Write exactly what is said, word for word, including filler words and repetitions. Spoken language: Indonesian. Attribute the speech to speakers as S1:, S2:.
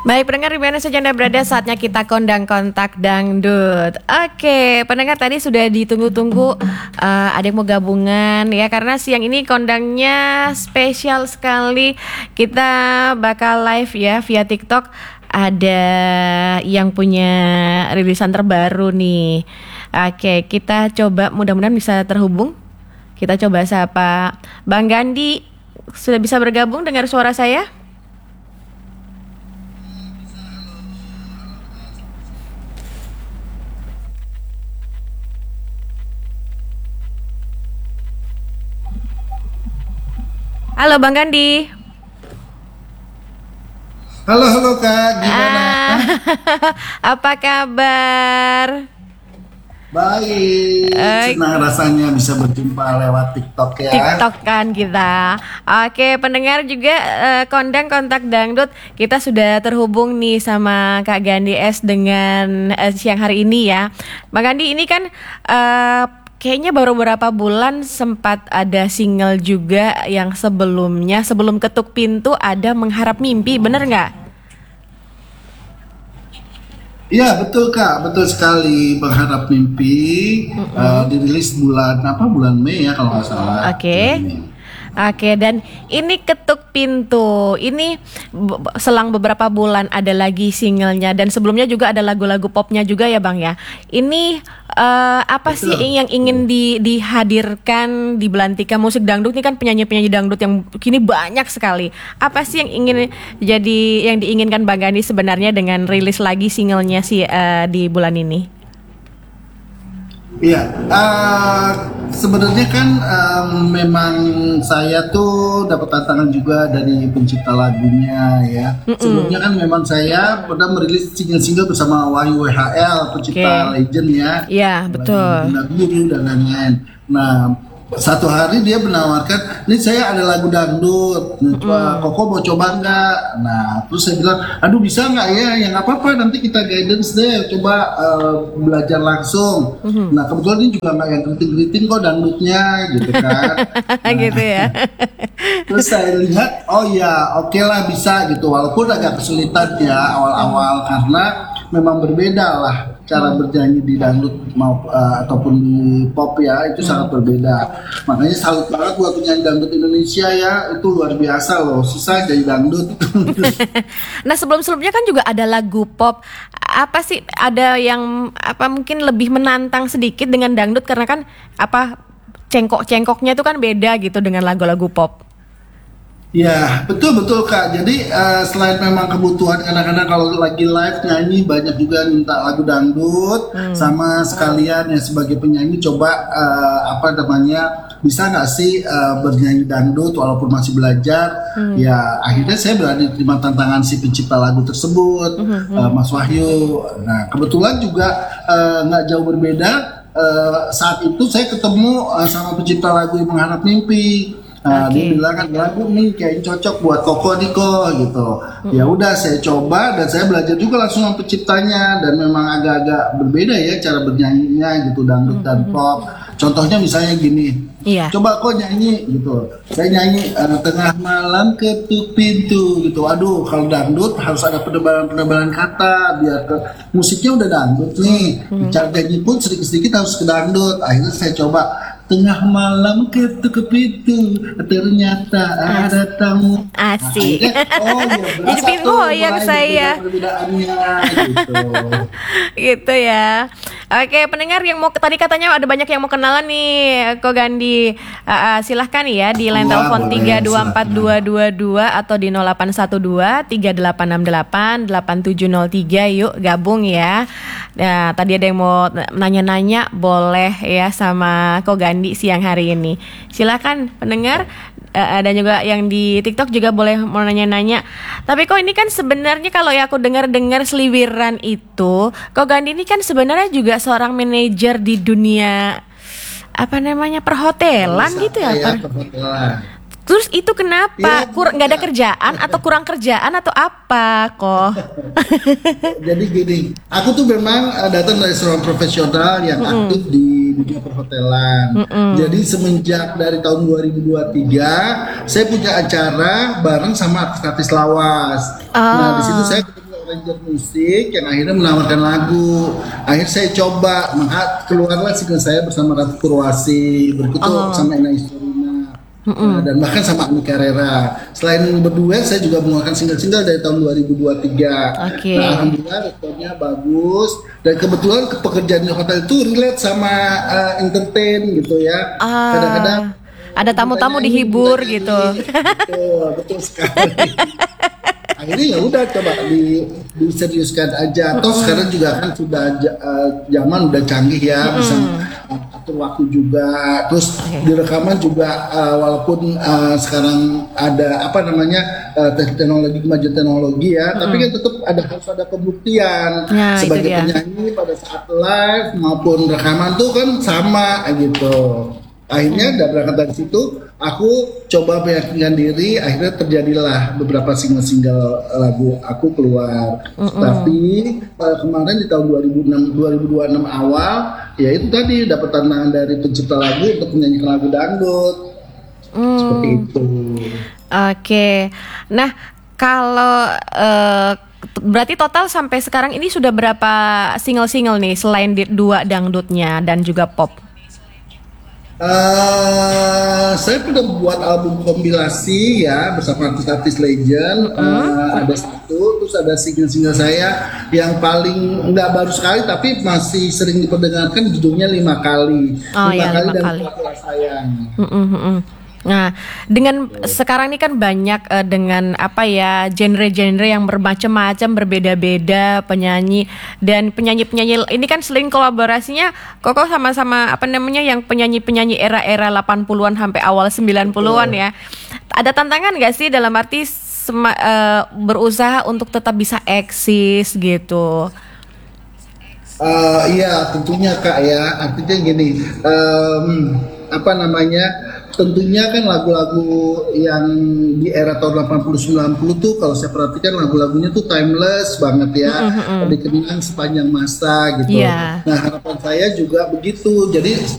S1: Baik, pendengar di mana saja Anda berada, saatnya kita kondang kontak dangdut. Oke, pendengar tadi sudah ditunggu-tunggu, uh, ada yang mau gabungan ya, karena siang ini kondangnya spesial sekali. Kita bakal live ya via TikTok. Ada yang punya rilisan terbaru nih. Oke, kita coba, mudah-mudahan bisa terhubung. Kita coba sapa Bang Gandhi. Sudah bisa bergabung dengar suara saya? Halo Bang Gandhi.
S2: Halo halo Kak, gimana?
S1: Ah, apa kabar?
S2: Baik,
S1: Eh,
S2: senang rasanya bisa berjumpa lewat TikTok ya.
S1: TikTok kan kita. Oke, pendengar juga eh, kondang kontak dangdut. Kita sudah terhubung nih sama Kak Gandhi S dengan eh, siang hari ini ya. Bang Gandhi, ini kan eh, kayaknya baru beberapa bulan sempat ada single juga yang sebelumnya, sebelum ketuk pintu ada Mengharap Mimpi, bener nggak?
S2: Iya betul Kak, betul sekali. Berharap Mimpi eh, dirilis bulan apa? Bulan Mei ya kalau nggak salah.
S1: Oke.
S2: Bulan Mei.
S1: Oke, dan ini ketuk pintu. Ini be- be- selang beberapa bulan ada lagi singlenya, dan sebelumnya juga ada lagu-lagu popnya juga ya Bang ya. Ini eh, apa sih
S2: Betul.
S1: yang ingin di, dihadirkan di Belantika Musik Dangdut? Ini kan penyanyi-penyanyi dangdut yang kini banyak sekali. Apa sih yang ingin jadi yang diinginkan Bang Gandhi sebenarnya dengan rilis lagi singlenya sih eh, di bulan ini?
S2: Iya, eh, sebenarnya kan em, memang saya tuh dapat tantangan juga dari pencipta lagunya ya. Sebelumnya kan memang saya pernah merilis single-single bersama Wahyu W H L, pencipta
S1: Oke.
S2: legend ya.
S1: Iya, betul.
S2: Bunda Biru dan lain-lain. Nah, satu hari dia menawarkan, nih saya ada lagu dangdut, nah, coba Koko mau coba nggak? Nah, terus saya bilang, aduh bisa nggak ya? Yang nggak apa-apa, nanti kita guidance deh, coba eh, belajar langsung. Nah, kebetulan ini juga nggak yang keriting-keriting kok dangdutnya, gitu kan. Nah,
S1: Gitu ya.
S2: terus saya lihat, oh ya, oke lah bisa gitu, walaupun agak kesulitan ya awal-awal karena memang berbeda lah cara bernyanyi di dangdut mau eh, ataupun di pop ya, itu sangat berbeda. Makanya salut banget buat penyanyi dangdut Indonesia ya, itu luar biasa loh, susah jadi dangdut.
S1: Nah, sebelum-sebelumnya kan juga ada lagu pop. Apa sih, ada yang apa mungkin lebih menantang sedikit dengan dangdut karena kan apa cengkok-cengkoknya itu kan beda gitu dengan lagu-lagu pop.
S2: Ya, betul betul Kak. Jadi eh, selain memang kebutuhan kadang-kadang kalau lagi live nyanyi banyak juga minta lagu dangdut, sama sekalian ya sebagai penyanyi coba eh, apa namanya bisa nggak sih eh, bernyanyi dangdut walaupun masih belajar? Ya akhirnya saya berani terima tantangan si pencipta lagu tersebut, eh, Mas Wahyu. Nah kebetulan juga eh, nggak jauh berbeda. Eh, saat itu saya ketemu eh, sama pencipta lagu yang Mengharap Mimpi. Nah,
S1: Oke.
S2: dia bilang kan lagu nih kayak cocok buat Koko Diko gitu. Ya udah saya coba dan saya belajar juga langsung sama penciptanya dan memang agak-agak berbeda ya cara bernyanyinya gitu dangdut dan pop. Contohnya misalnya gini.
S1: Iya.
S2: Coba kok nyanyi gitu. Saya nyanyi eh, tengah malam ketuk pintu gitu. Aduh, kalau dangdut harus ada penebalan-penebalan kata biar ke musiknya udah dangdut nih. Cara nyanyi pun sedikit-sedikit harus ke dangdut. Akhirnya saya coba tengah malam ketuk pintu ternyata ada tamu.
S1: Asik.
S2: Akhirnya, oh ya
S1: Jadi
S2: berasa
S1: pengen
S2: tuh
S1: goyang
S2: mulai
S1: saya.
S2: perbedaan-perbedaannya gitu.
S1: Gitu ya. Oke, pendengar yang mau tadi katanya ada banyak yang mau kenalan nih, Ko Gandhi. Uh, uh, silahkan ya di line
S2: Wah,
S1: telepon
S2: boleh,
S1: tiga dua empat
S2: silakan.
S1: dua dua dua atau di nol delapan satu dua tiga delapan enam delapan delapan tujuh nol tiga, yuk gabung ya. Nah, tadi ada yang mau nanya-nanya, boleh ya sama Ko Gandhi siang hari ini. Silakan pendengar. Uh, dan juga yang di TikTok juga boleh mau nanya-nanya. Tapi kok ini kan sebenarnya kalau ya aku dengar-dengar seliwiran itu, kok Gandhi ini kan sebenarnya juga seorang manajer di dunia apa namanya perhotelan gitu ya,
S2: Wisata
S1: Per-
S2: perhotelan.
S1: Terus itu kenapa?
S2: Iya,
S1: Kur nggak ada
S2: bisa.
S1: kerjaan atau kurang kerjaan atau apa kok?
S2: Jadi gini, aku tuh memang uh, datang dari seorang profesional yang aktif di dunia perhotelan. Jadi semenjak dari tahun dua ribu dua puluh tiga, saya punya acara bareng sama artis-artis lawas. Nah, di situ saya ketemu arranger musik yang akhirnya menawarkan lagu. Akhirnya saya coba, maka keluarlah single saya bersama Ratu Purwasi, berikutnya
S1: Oh.
S2: sama Ena Istorina, nah, dan bahkan sama Ani Carrera. Selain berduet, saya juga mengeluarkan single-single dari tahun dua ribu dua puluh tiga.
S1: Oke.
S2: Nah, alhamdulillah responnya bagus, dan kebetulan ke- pekerjaan di hotel itu relate sama uh, entertain gitu ya.
S1: Ah,
S2: Kadang-kadang
S1: ada tamu-tamu
S2: Ditanya ini,
S1: dihibur
S2: ditanya
S1: gitu.
S2: ini. Betul, betul sekali. Akhirnya ya udah coba di diseriuskan aja. Toh sekarang juga kan sudah ja- eh, zaman udah canggih ya, bisa uh, atur waktu juga. Terus di rekaman juga uh, walaupun uh, sekarang ada apa namanya uh, teknologi kemajuan teknologi ya, tapi kan tetap ada harus ada pembuktian
S1: Ya, itu
S2: sebagai
S1: dia.
S2: penyanyi pada saat live maupun rekaman tuh kan sama gitu. Akhirnya
S1: Hmm.
S2: udah berangkat dari situ, aku coba meyakinkan diri, akhirnya terjadilah beberapa single-single lagu aku keluar. Tapi uh, kemarin di tahun dua ribu enam, dua ribu dua puluh enam awal, ya itu tadi dapat tantangan dari pencipta lagu untuk menyanyikan lagu dangdut. Seperti itu.
S1: Oke. Nah, kalau eh, t- berarti total sampai sekarang ini sudah berapa single-single nih selain di, dua dangdutnya dan juga pop?
S2: Eh, saya sudah buat album kompilasi ya bersama artis-artis legend. Eh, ada satu, terus ada single-single saya yang paling nggak baru sekali tapi masih sering diperdengarkan, judulnya lima kali.
S1: Oh ya, lima
S2: dan
S1: kali.
S2: Kuatlah Sayang.
S1: Mm-mm, mm-mm. Nah, dengan sekarang ini kan banyak eh, dengan apa ya genre-genre yang bermacam-macam, berbeda-beda penyanyi dan penyanyi-penyanyi ini kan sering kolaborasinya Koko sama-sama apa namanya yang penyanyi-penyanyi era-era delapan puluhan sampai awal sembilan puluhan ya. Ada tantangan nggak sih dalam arti sema- eh, berusaha untuk tetap bisa eksis gitu?
S2: Eh, iya tentunya Kak ya, artinya gini, em, apa namanya, tentunya kan lagu-lagu yang di era tahun delapan puluh sembilan puluh tuh kalau saya perhatikan lagu-lagunya tuh timeless banget ya, dikenang sepanjang masa gitu.
S1: Iya.
S2: Nah harapan saya juga begitu, jadi